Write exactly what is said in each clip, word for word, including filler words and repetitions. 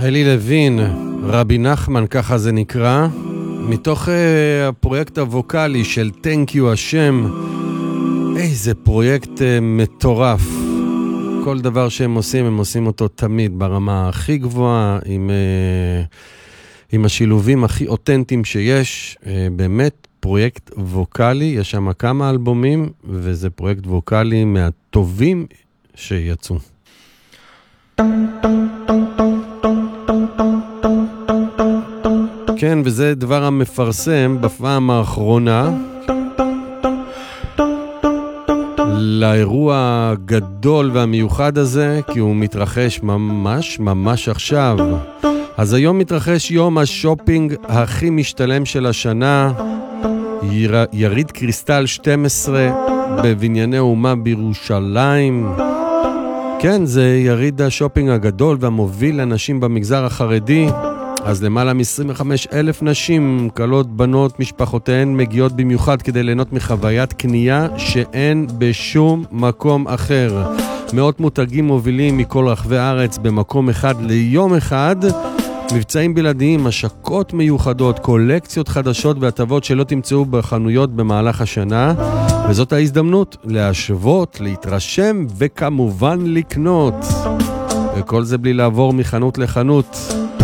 אלי לוין, רבי נחמן, ככה זה נקרא, מתוך uh, הפרויקט הווקלי של Thank You השם. איזה פרויקט uh, מטורף. כל דבר שהם עושים, הם עושים אותו תמיד ברמה הכי גבוהה, עם, uh, עם השילובים הכי אותנטיים שיש. Uh, באמת פרויקט ווקלי, יש שם כמה אלבומים, וזה פרויקט ווקלי מהטובים שיצאו. כן, וזה דבר המפרסם בפעם האחרונה לאירוע הגדול והמיוחד הזה, כי הוא מתרחש ממש ממש עכשיו. אז היום מתרחש יום השופינג הכי משתלם של השנה, יר... יריד קריסטל שתים עשרה בבנייני אומה בירושלים. כן, זה יריד השופינג הגדול והמוביל לאנשים במגזר החרדי. אז למעלה מ-עשרים וחמש אלף נשים, קלות, בנות, משפחותיהן מגיעות במיוחד כדי ליהנות מחוויית קנייה שאין בשום מקום אחר. מאות מותגים מובילים מכל רחבי הארץ במקום אחד ליום אחד. מבצעים בלעדיים, השקות מיוחדות, קולקציות חדשות והטבות שלא תמצאו בחנויות במהלך השנה. וזאת ההזדמנות להשוות, להתרשם וכמובן לקנות. וכל זה בלי לעבור מחנות לחנות.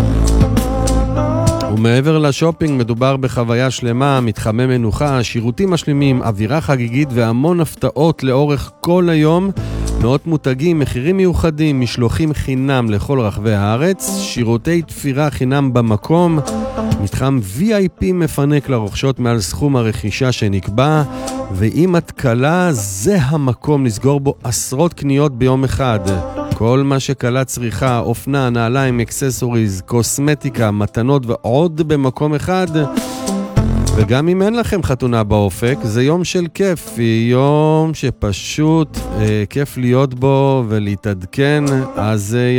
ומעבר לשופינג מדובר בחוויה שלמה, מתחמי מנוחה, שירותים משלימים, אווירה חגיגית והמון הפתעות לאורך כל היום. מאות מותגים, מחירים מיוחדים, משלוחים חינם לכל רחבי הארץ, שירותי תפירה חינם במקום, מתחם וי איי פי מפנק לרוכשות מעל סכום הרכישה שנקבע, ואם את קלה זה המקום לסגור בו עשרות קניות ביום אחד. כל מה שקלה צריכה, אופנה, נעליים, אקססוריז, קוסמטיקה, מתנות ועוד במקום אחד. וגם אם אין לכם חתונה באופק, זה יום של כיף, יום שפשוט אה, כיף להיות בו ולהתעדכן, אז אה,